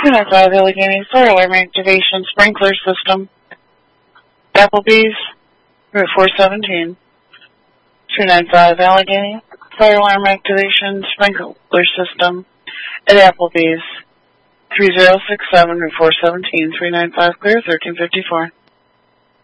295 Allegheny Fire Alarm Activation Sprinkler System. Applebee's, Route 417. 295 Allegheny Fire Alarm Activation Sprinkler System at Applebee's. 3067 Route 417, 395 clear, 1354.